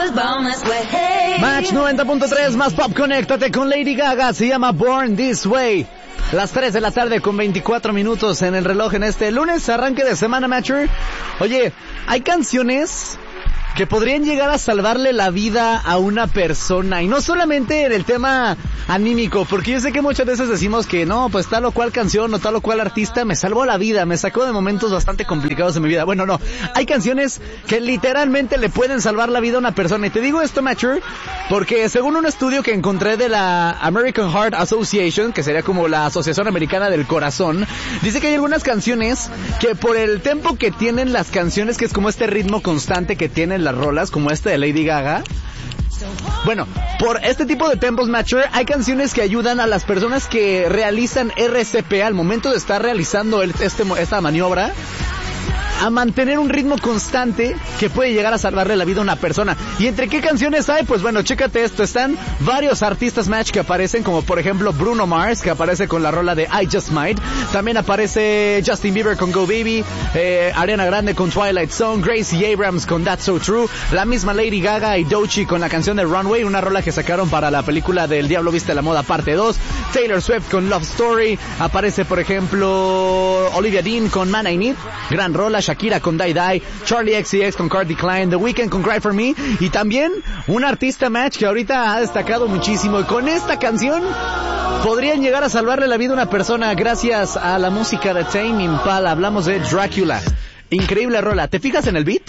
Match 90.3 más pop, conéctate con Lady Gaga, se llama Born This Way. Las 3 de la tarde con 24 minutos en el reloj en este lunes, arranque de semana, Matcher. Oye, hay canciones que podrían llegar a salvarle la vida a una persona, y no solamente en el tema anímico, porque yo sé que muchas veces decimos que no, pues tal o cual canción o tal o cual artista me salvó la vida, me sacó de momentos bastante complicados en mi vida. Bueno, no, hay canciones que literalmente le pueden salvar la vida a una persona, y te digo esto, Matcher, porque según un estudio que encontré de la American Heart Association, que sería como la Asociación Americana del Corazón, dice que hay algunas canciones que por el tempo que tienen las canciones, que es como este ritmo constante que tienen las rolas, como este de Lady Gaga, bueno, por este tipo de tempos, Matcher, hay canciones que ayudan a las personas que realizan RCP al momento de estar realizando esta maniobra, a mantener un ritmo constante que puede llegar a salvarle la vida a una persona. ¿Y entre qué canciones hay? Pues bueno, chécate esto. Están varios artistas, Match, que aparecen, como por ejemplo Bruno Mars, que aparece con la rola de I Just Might. También aparece Justin Bieber con Go Baby, Ariana Grande con Twilight Zone, Gracie Abrams con That's So True, la misma Lady Gaga y Doechii con la canción de Runway, una rola que sacaron para la película del Diablo Viste la Moda parte 2, Taylor Swift con Love Story, aparece por ejemplo Olivia Dean con Man I Need, gran rola, Shakira con Die Die, Charlie XCX con Cardi Klein, The Weeknd con Cry For Me, y también un artista, Match, que ahorita ha destacado muchísimo, y con esta canción podrían llegar a salvarle la vida a una persona gracias a la música de Tame Impala. Hablamos de Dracula. Increíble rola. ¿Te fijas en el beat?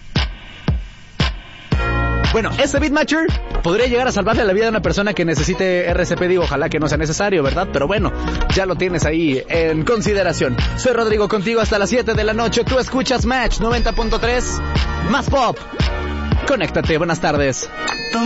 Bueno, ese beat, Matcher, podría llegar a salvarle la vida a una persona que necesite RCP. Digo, ojalá que no sea necesario, ¿verdad? Pero bueno, ya lo tienes ahí en consideración. Soy Rodrigo, contigo hasta las 7 de la noche. Tú escuchas Match 90.3, más pop. Conéctate, buenas tardes.